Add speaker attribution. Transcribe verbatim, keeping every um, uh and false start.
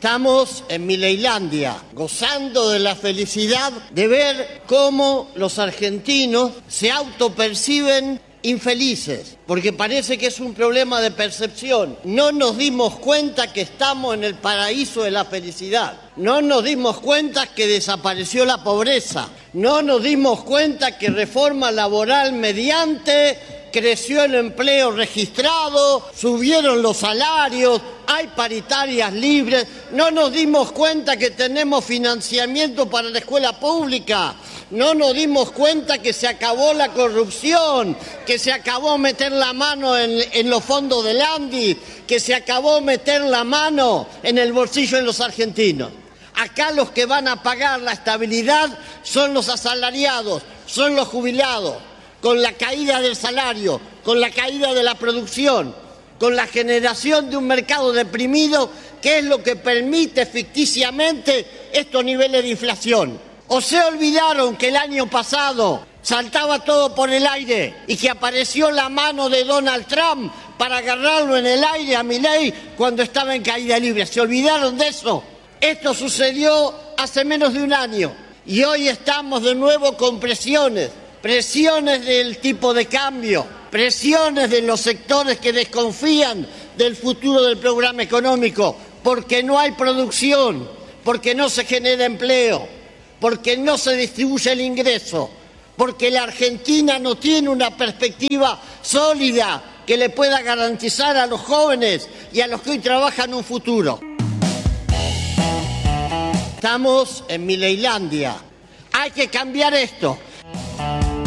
Speaker 1: Estamos en Mileilandia, gozando de la felicidad de ver cómo los argentinos se autoperciben infelices, porque parece que es un problema de percepción. No nos dimos cuenta que estamos en el paraíso de la felicidad. No nos dimos cuenta que desapareció la pobreza. No nos dimos cuenta que reforma laboral mediante creció el empleo registrado, subieron los salarios, hay paritarias libres. No nos dimos cuenta que tenemos financiamiento para la escuela pública. No nos dimos cuenta que se acabó la corrupción, que se acabó meter la mano en, en los fondos del ANDI, que se acabó meter la mano en el bolsillo de los argentinos. Acá los que van a pagar la estabilidad son los asalariados, son los jubilados, con la caída del salario, con la caída de la producción, con la generación de un mercado deprimido, que es lo que permite ficticiamente estos niveles de inflación. ¿O se olvidaron que el año pasado saltaba todo por el aire y que apareció la mano de Donald Trump para agarrarlo en el aire a Milei cuando estaba en caída libre? ¿Se olvidaron de eso? Esto sucedió hace menos de un año y hoy estamos de nuevo con presiones, presiones del tipo de cambio, presiones de los sectores que desconfían del futuro del programa económico, porque no hay producción, porque no se genera empleo, porque no se distribuye el ingreso, porque la Argentina no tiene una perspectiva sólida que le pueda garantizar a los jóvenes y a los que hoy trabajan un futuro. Estamos en Mileilandia. Hay que cambiar esto.